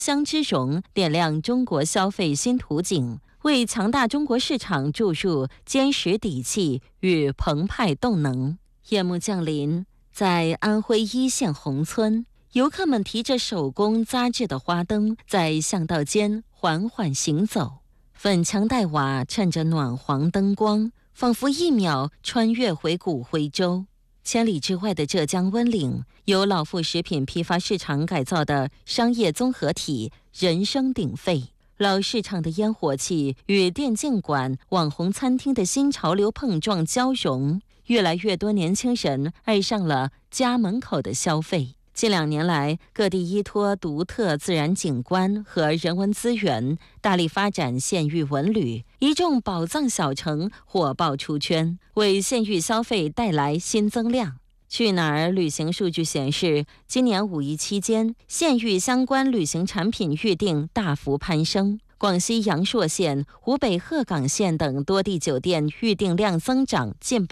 香之荣点亮中国消费新图景，为强大中国市场注入坚实底气与澎湃动能。夜幕降临，在安徽一线宏村，游客们提着手工扎制的花灯，在巷道间缓缓行走。粉墙黛瓦衬着暖黄灯光，仿佛一秒穿越回古徽州。千里之外的浙江温岭，由老富食品批发市场改造的商业综合体人声鼎沸。老市场的烟火气与电竞馆、网红餐厅的新潮流碰撞交融，越来越多年轻人爱上了家门口的消费。近2年来，各地依托独特自然景观和人文资源，大力发展县域文旅，一众宝藏小城火爆出圈，为县域消费带来新增量。去哪儿旅行数据显示，今年5一期间，县域相关旅行产品预订大幅攀升。广西阳朔县、湖北鹤岗县等多地酒店预订量增长近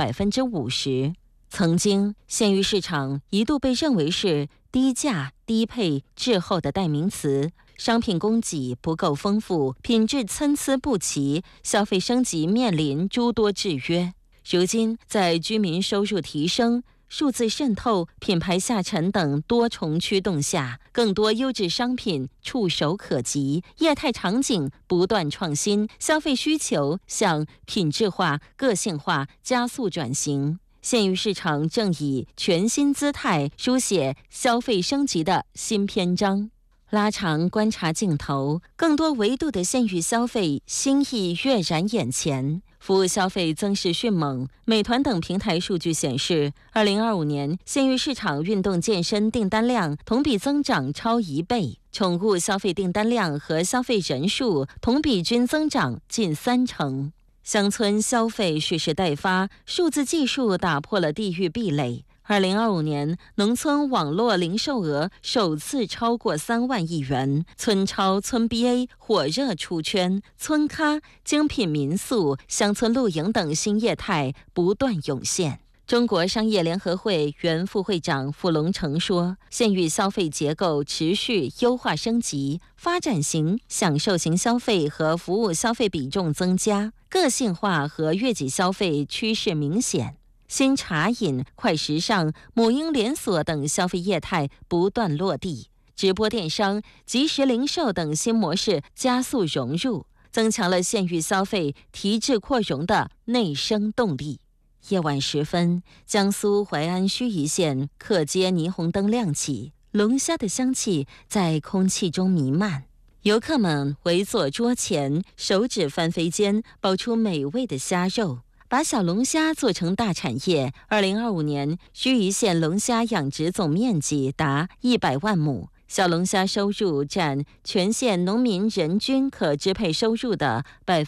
50%。曾经，县域市场一度被认为是低价、低配、滞后的代名词，商品供给不够丰富，品质参差不齐，消费升级面临诸多制约。如今，在居民收入提升、数字渗透、品牌下沉等多重驱动下，更多优质商品触手可及，业态场景不断创新，消费需求向品质化、个性化加速转型。县域市场正以全新姿态书写消费升级的新篇章。拉长观察镜头，更多维度的县域消费新意跃然眼前。服务消费增势迅猛，美团等平台数据显示，2025年县域市场运动健身订单量同比增长超1倍，宠物消费订单量和消费人数同比均增长近3成。乡村消费蓄势待发，数字技术打破了地域壁垒。2025年，农村网络零售额首次超过3万亿元，村超、村 BA 火热出圈，村咖、精品民宿、乡村露营等新业态不断涌现。中国商业联合会原副会长傅龙成说，县域消费结构持续优化升级，发展型、享受型消费和服务消费比重增加，个性化和悦己消费趋势明显。新茶饮、快时尚、母婴连锁等消费业态不断落地，直播电商、即时零售等新模式加速融入，增强了县域消费提质扩容的内生动力。夜晚时分，江苏淮安盱眙县客街霓虹灯亮起，龙虾的香气在空气中弥漫。游客们围坐桌前，手指翻飞间爆出美味的虾肉，把小龙虾做成大产业。2025年，盱眙县龙虾养殖总面积达100万亩，小龙虾收入占全县农民人均可支配收入的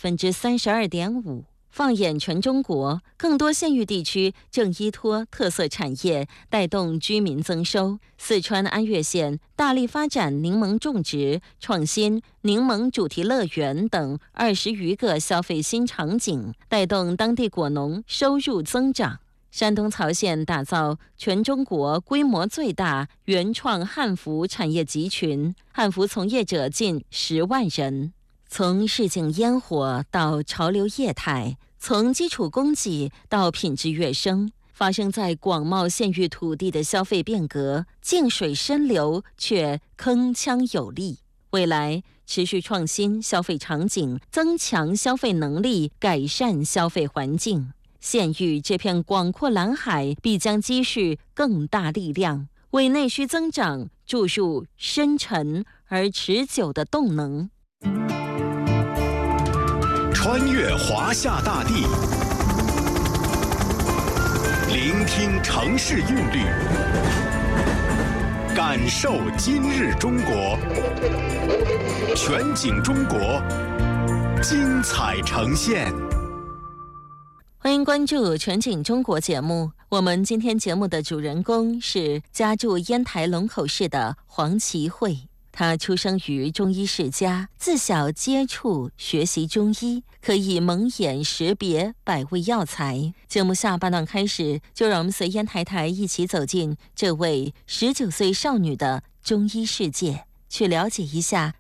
32.5%。放眼全中国，更多县域地区正依托特色产业带动居民增收。四川安岳县大力发展柠檬种植、创新柠檬主题乐园等20余个消费新场景，带动当地果农收入增长。山东曹县打造全中国规模最大原创汉服产业集群，汉服从业者近10万人。从市井烟火到潮流业态，从基础供给到品质跃升，发生在广袤县域土地的消费变革，静水深流却铿锵有力。未来持续创新消费场景，增强消费能力，改善消费环境。县域这片广阔蓝海必将积蓄更大力量，为内需增长注入深沉而持久的动能。 穿越华夏大地，聆听城市韵律，感受今日中国。全景中国，精彩呈现。 欢迎关注全景中国节目。我们今天节目的主人公是家住烟台龙口市的黄其慧。他出生于中医世家，自小接触学习中医，可以蒙眼识别百味药材。节目下半段开始，就让我们随烟台台一起走进这位19岁少女的中医世界。 去了解一下